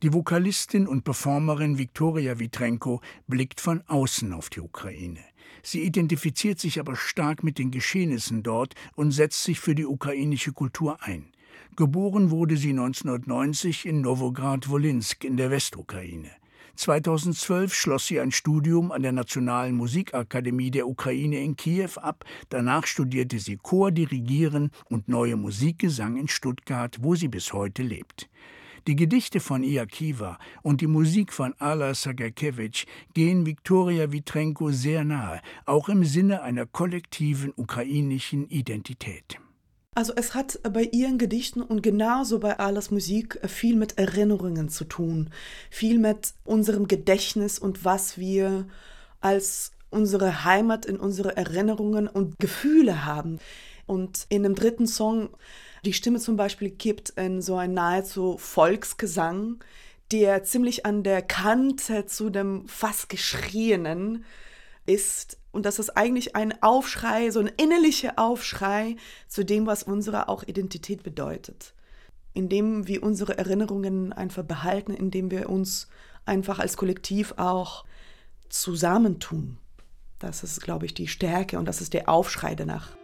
Die Vokalistin und Performerin Viktoria Vitrenko blickt von außen auf die Ukraine. Sie identifiziert sich aber stark mit den Geschehnissen dort und setzt sich für die ukrainische Kultur ein. Geboren wurde sie 1990 in Nowograd-Wolinsk in der Westukraine. 2012 schloss sie ein Studium an der Nationalen Musikakademie der Ukraine in Kiew ab. Danach studierte sie Chor, Dirigieren und Neue Musikgesang in Stuttgart, wo sie bis heute lebt. Die Gedichte von Iakiva und die Musik von Alla Sagarkewitsch gehen Viktoria Vitrenko sehr nahe, auch im Sinne einer kollektiven ukrainischen Identität. Also es hat bei ihren Gedichten und genauso bei Allas Musik viel mit Erinnerungen zu tun, viel mit unserem Gedächtnis und was wir als unsere Heimat in unsere Erinnerungen und Gefühle haben. Und in dem dritten Song, die Stimme zum Beispiel kippt in so einen nahezu Volksgesang, der ziemlich an der Kante zu dem fast Geschrienen ist. Und das ist eigentlich ein Aufschrei, so ein innerlicher Aufschrei zu dem, was unsere auch Identität bedeutet. Indem wir unsere Erinnerungen einfach behalten, indem wir uns einfach als Kollektiv auch zusammentun. Das ist, glaube ich, die Stärke und das ist der Aufschrei danach.